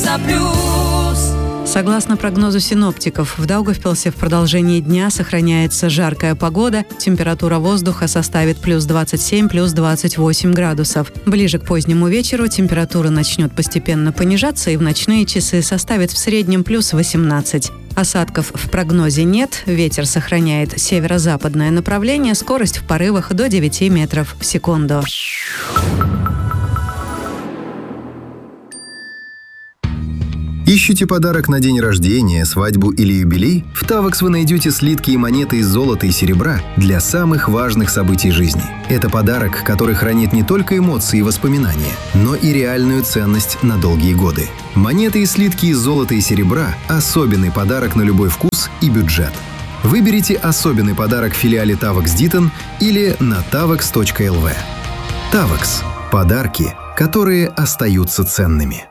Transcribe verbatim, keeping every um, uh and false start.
Плюс. Согласно прогнозу синоптиков, в Даугавпилсе в продолжении дня сохраняется жаркая погода. Температура воздуха составит плюс двадцать семь, плюс двадцать восемь градусов. Ближе к позднему вечеру температура начнет постепенно понижаться и в ночные часы составит в среднем плюс восемнадцать. Осадков в прогнозе нет, ветер сохраняет северо-западное направление, скорость в порывах до девяти метров в секунду. Ищете подарок на день рождения, свадьбу или юбилей? В Тавекс вы найдете слитки и монеты из золота и серебра для самых важных событий жизни. Это подарок, который хранит не только эмоции и воспоминания, но и реальную ценность на долгие годы. Монеты и слитки из золота и серебра – особенный подарок на любой вкус и бюджет. Выберите особенный подарок в филиале Тавекс Дитон или на тавекс точка эл ви. Тавекс – подарки, которые остаются ценными.